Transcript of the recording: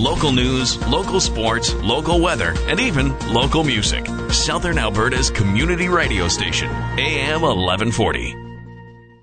local news, local sports, local weather, and even local music. Southern Alberta's community radio station, AM 1140.